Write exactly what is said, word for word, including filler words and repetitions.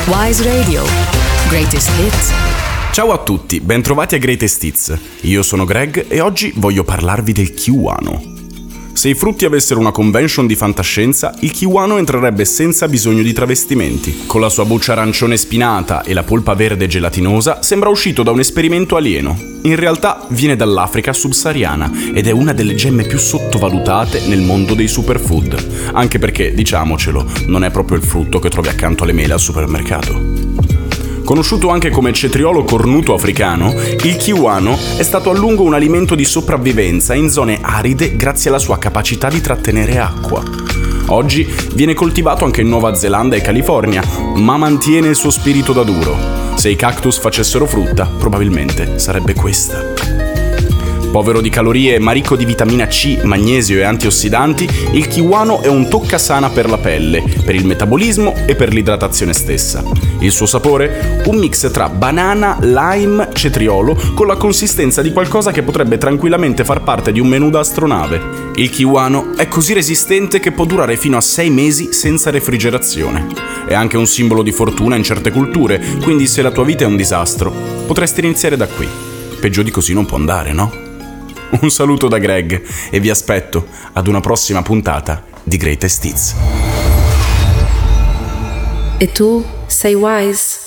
Wise Radio. Greatest Hits. Ciao a tutti, bentrovati a Greatest Hits. Io sono Greg e oggi voglio parlarvi del kiwano. Se i frutti avessero una convention di fantascienza, il kiwano entrerebbe senza bisogno di travestimenti. Con la sua buccia arancione spinata e la polpa verde gelatinosa, sembra uscito da un esperimento alieno. In realtà viene dall'Africa subsahariana ed è una delle gemme più sottovalutate nel mondo dei superfood. Anche perché, diciamocelo, non è proprio il frutto che trovi accanto alle mele al supermercato. Conosciuto anche come cetriolo cornuto africano, il kiwano è stato a lungo un alimento di sopravvivenza in zone aride grazie alla sua capacità di trattenere acqua. Oggi viene coltivato anche in Nuova Zelanda e California, ma mantiene il suo spirito da duro. Se i cactus facessero frutta, probabilmente sarebbe questa. Povero di calorie ma ricco di vitamina C, magnesio e antiossidanti, il kiwano è un toccasana per la pelle, per il metabolismo e per l'idratazione stessa. Il suo sapore? Un mix tra banana, lime, cetriolo, con la consistenza di qualcosa che potrebbe tranquillamente far parte di un menù da astronave. Il kiwano è così resistente che può durare fino a sei mesi senza refrigerazione. È anche un simbolo di fortuna in certe culture, quindi se la tua vita è un disastro, potresti iniziare da qui. Peggio di così non può andare, no? Un saluto da Greg e vi aspetto ad una prossima puntata di Greatest Hits. E tu sei Wise?